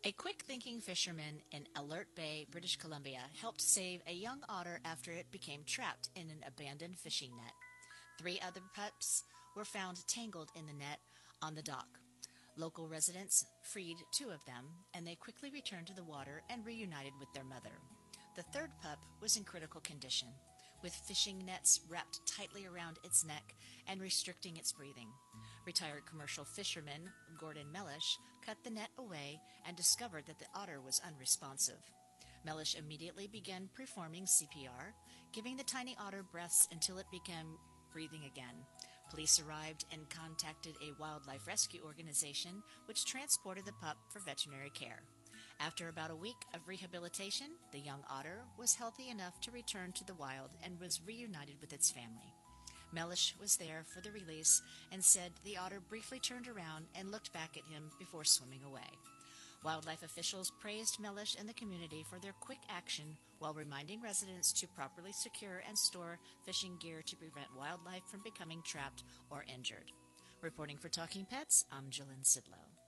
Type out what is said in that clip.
A quick-thinking fisherman in Alert Bay, British Columbia, helped save a young otter after it became trapped in an abandoned fishing net. Three other pups were found tangled in the net on the dock. Local residents freed two of them, and they quickly returned to the water and reunited with their mother. The third pup was in critical condition, with fishing nets wrapped tightly around its neck and restricting its breathing. Retired commercial fisherman Gordon Mellish cut the net away and discovered that the otter was unresponsive. Mellish immediately began performing CPR, giving the tiny otter breaths until it began breathing again. Police arrived and contacted a wildlife rescue organization, which transported the pup for veterinary care. After about a week of rehabilitation, the young otter was healthy enough to return to the wild and was reunited with its family. Mellish was there for the release and said the otter briefly turned around and looked back at him before swimming away. Wildlife officials praised Mellish and the community for their quick action while reminding residents to properly secure and store fishing gear to prevent wildlife from becoming trapped or injured. Reporting for Talking Pets, I'm Jillian Sidlow.